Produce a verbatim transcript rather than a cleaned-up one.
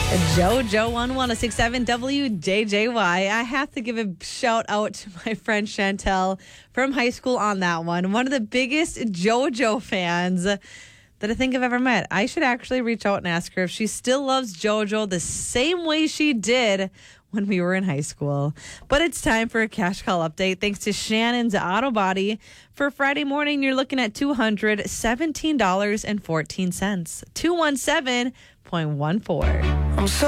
JoJo on one oh six point seven W J J Y. I have to give a shout out to my friend Chantel from high school on that one. One of the biggest JoJo fans that I think I've ever met. I should actually reach out and ask her if she still loves JoJo the same way she did when we were in high school. But it's time for a cash call update. Thanks to Shannon's Auto Body. For Friday morning, you're looking at two hundred seventeen dollars and fourteen cents. two one seven point one four. I'm so